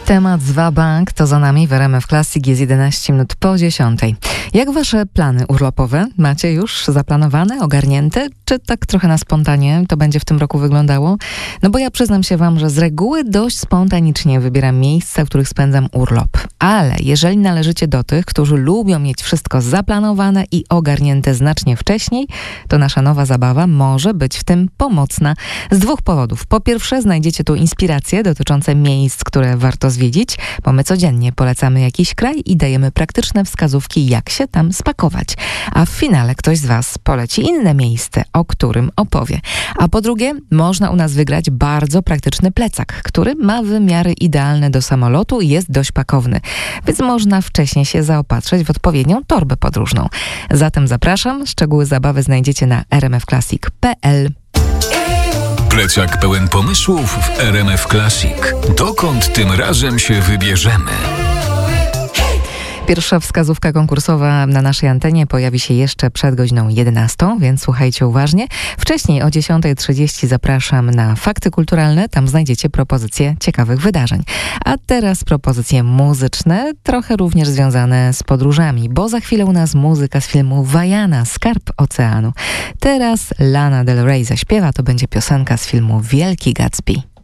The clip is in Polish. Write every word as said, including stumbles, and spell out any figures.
Temat z Wabank to za nami w R M F Classic, jest jedenaście minut po dziesiątej. Jak wasze plany urlopowe? Macie już zaplanowane, ogarnięte? Czy tak trochę na spontanie to będzie w tym roku wyglądało? No bo ja przyznam się wam, że z reguły dość spontanicznie wybieram miejsca, w których spędzam urlop. Ale jeżeli należycie do tych, którzy lubią mieć wszystko zaplanowane i ogarnięte znacznie wcześniej, to nasza nowa zabawa może być w tym pomocna z dwóch powodów. Po pierwsze, znajdziecie tu inspiracje dotyczące miejsc, które warto zwiedzić, bo my codziennie polecamy jakiś kraj i dajemy praktyczne wskazówki, jak się tam spakować. A w finale ktoś z was poleci inne miejsce, o którym opowie. A po drugie, można u nas wygrać bardzo praktyczny plecak, który ma wymiary idealne do samolotu i jest dość pakowny, więc można wcześniej się zaopatrzyć w odpowiednią torbę podróżną. Zatem zapraszam, szczegóły zabawy znajdziecie na r m f classic kropka p l. Plecak pełen pomysłów w R M F Classic. Dokąd tym razem się wybierzemy? Pierwsza wskazówka konkursowa na naszej antenie pojawi się jeszcze przed godziną jedenastą, więc słuchajcie uważnie. Wcześniej o dziesiąta trzydzieści zapraszam na Fakty Kulturalne, tam znajdziecie propozycje ciekawych wydarzeń. A teraz propozycje muzyczne, trochę również związane z podróżami, bo za chwilę u nas muzyka z filmu Vaiana, Skarb Oceanu. Teraz Lana Del Rey zaśpiewa, to będzie piosenka z filmu Wielki Gatsby.